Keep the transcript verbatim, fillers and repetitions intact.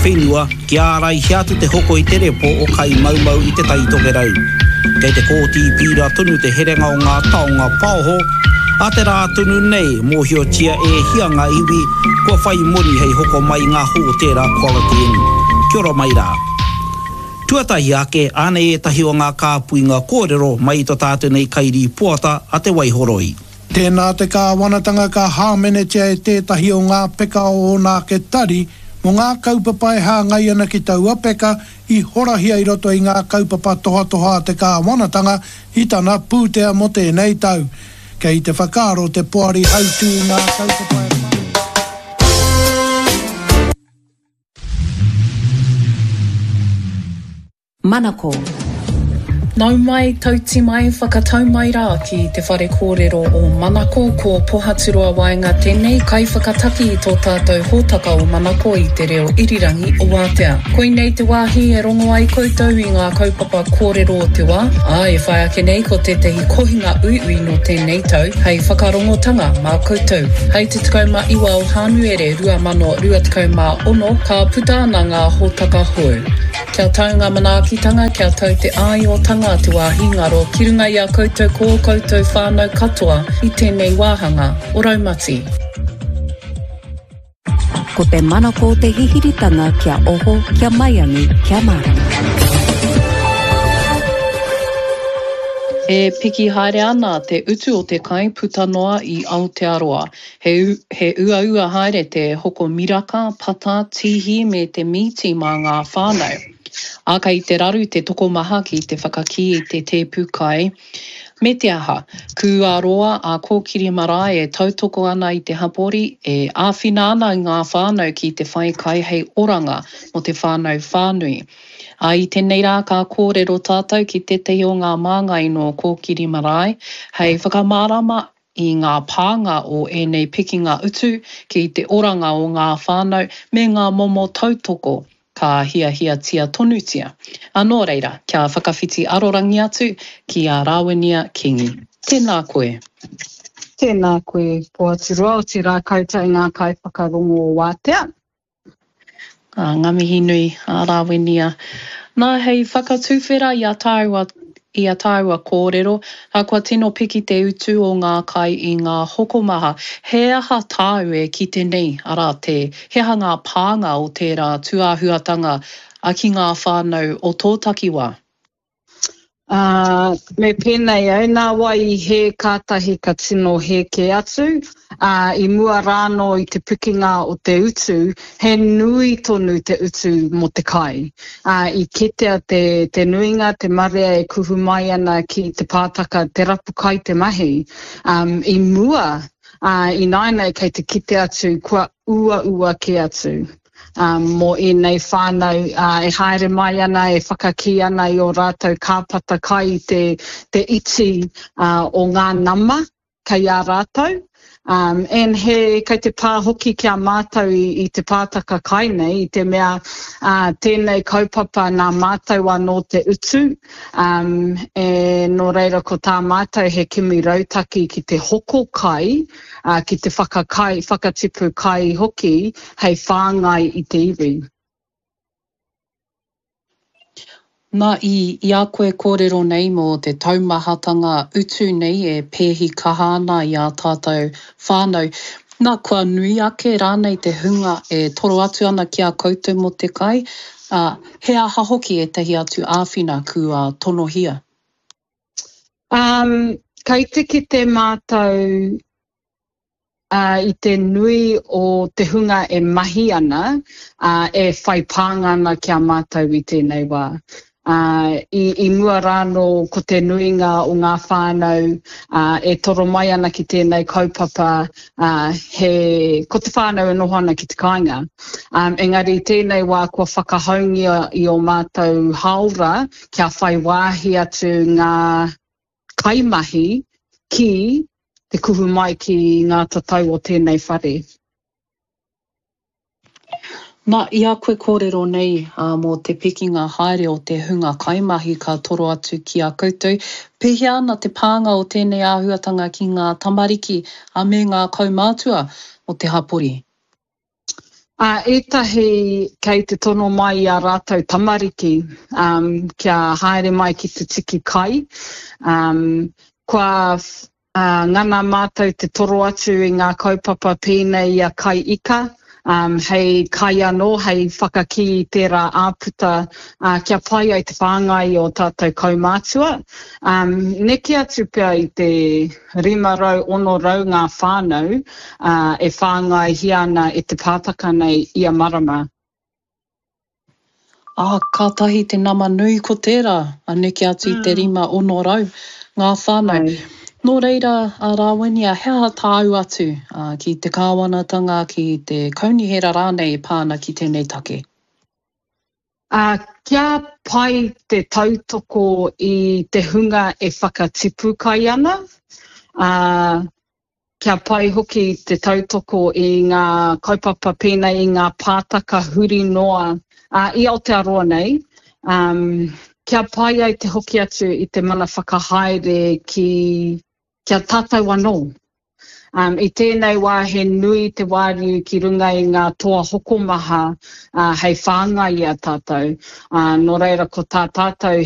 whenua, ki ārai hiatu te hoko i te repo o kai maumau i te taitokerau. Kei te kōti pīra tunu te herenga o ngā taonga pāho, a te rā tunu nei mōhio tia e hianga iwi, kua whai moni hei hoko mai ngā ho tērā quality inu. Kia ora mai rā. Tuatahi ake, ane e tahi o ngā kāpuinga kōrero mai to tātou nei kairi puata a te Waihoroi. Tēnā te kāwanatanga ka hāmenetia e tētahi o ngā peka o nā ke tari, mo ngā kaupapa e hā ngai ana ki tau apeka i horahia i roto i ngā kaupapa toha toha te kāwanatanga i tana pūtea mo tēnei tau. Kei te whakaro te poari hautu ngā kaupapa e Manako. Nau mai, tauti mai, whakatau mai rā ki te whare kōrero o Manako ko Pohaturoa Waenga tēnei kai whakataki i tō tātou hōtaka o Manako i te reo irirangi o Wātea. Koinei te wāhi e rongo ai koutou i ngā kaupapa kōrero o te wā, a e whai ake nei ko te tehi kohinga uiui no tēnei tau, hei whakarongotanga mā koutou. Hei te tukau mā iwa o Hānuere rua mano rua tukau mā ono ka puta ana ngā hōtaka hou. Kia tau ngā manaakitanga, kia tau te ai o tanga te wāhi ngaro, ki runga i a koutou ko koutou whānau katoa i tēnei wāhanga o Raumati. Ko te Manako te hihiritanga kia oho, kia maiangi, kia marama. E piki haere ana te utu o te kai puta noa i Aotearoa. He, he ua ua haere te hoko miraka, pata, tihi me te miti mā ngā whānau. Aka i te raru te toko maha ki te whakaki i te te pukai. Me te aha, kua roa a kōkiri marae e tautoko ana i te hapori, e āwhina ana i ngā whānau ki te whai kai hei oranga mo te whānau whānui. A i tēnei rā ka kōrero tātou ki te te o ngā māngai no kōkiri marae, hei whakamārama i ngā pānga o e nei pikinga utu ki te oranga o ngā whānau me ngā momo tautoko. Ka hia hia tia tonutia. Anō reira, kia whakawhiti arorangi atu ki a Rawenia Kingi. Tēnā koe. Tēnā koe, Pohaturoa o te rā koutou ngā kai whakarongo o Wātea. Uh, ngā mihi nui a Rawenia. Nā hei whakatuwhera i a tāua, i a tāua kōrero, a kua tino piki te utu o ngā kai i ngā hokomaha. He aha tāu e ki te nei, ara te heha ngā pānga o tērā tuāhuatanga a ki ngā whānau o tō takiwā. Uh, me pēnei au, nā wai he kātahi ka tino he ke atu, uh, i mua rāno i te pukinga o te utu, he nui tonu te utu mo te kai. Uh, I ketea te, te nuinga, te marea e kuhu mai ana ki te pātaka, te rapu kai te mahi. Um, I mua, uh, i nainei kei te kite atu, kua ua ua ke atu. Um, mo i nei whānau uh, e haere mai ana, e whakaki ana i o rātou kāpata kai te, te iti uh, o ngā nama kei a rātou. Um, and he, kei te pāhoki kia mātou i, i te pātaka kai nei, i te mea uh, tēnei kaupapa nā mātou anō te utu, um, e no reira ko tā mātou he kimi rautaki ki te hoko kai, uh, ki te whakakai, whakatipu kai hoki, hei whāngai i te iwi. Nā i, i a koe kōrero nei mo te taumahatanga utu nei e pēhi kahana i a tātou whānau. Nā kua nui ake rānei te hunga e toro atu ana ki a koutou mo te kai. Uh, he aha hoki e tehi atu āwhina kua tonohia? Um, kei tiki te mātou uh, i te nui o te hunga e mahi ana, uh, e whai pāngana kia mātou i tēnei wā. Uh, i, I mua rāno ko te nuinga o ngā whānau uh, e toro mai ana ki tēnei kaupapa uh, he, ko te whānau e noho ana ki te kāinga. Um, engari tēnei wā kua whakahaungi i o mātou haura kia whai wāhi atu ngā kaimahi ki te kuhu mai ki ngā tatau o tēnei whare. Nā, i a koe kōrero nei uh, mō te pikinga haere o te hunga kaimahi ka toro atu ki a koutou. Pēhi ana te pānga o tēnei āhuatanga ki ngā tamariki a me ngā kaumātua o te hapori. Uh, etahi kei te tono mai a rātou tamariki, um, kia haere mai ki te tiki kai. Um, kua uh, ngana mātou te toro atu i ngā kaupapa pēnei a kai ika, um, hei kai anō, hei whakaki i tērā āputa uh, kia pai ai te whāngai o tātou kaumātua. Um, neke atu pia i te rima rau, ono rau ngā whānau uh, e whāngai hiana e te pātaka nei ia marama. Ah, kātahi te nama nui ko tērā, a neke atu i te rima ono rau ngā whānau. Ai. Nō reira, a Rāwania, hea tāu atu uh, ki te kāwanatanga, ki te kaunihera rānei pāna ki tēnei take? Uh, kia pai te tautoko i te hunga e whakatipu kai ana. Uh, kia pai hoki te tautoko i ngā kaupapa pēnei i ngā pātaka huri noa uh, i Aotearoa nei. Um, kia pai ai te hoki atu i te mana whakahaere ki kia tātou anō. Um, I tēnei wā he nui te wāriu ki runga i ngā toa hokomaha uh, hei whāngai a tātou. Uh, nō reira ko tā tātou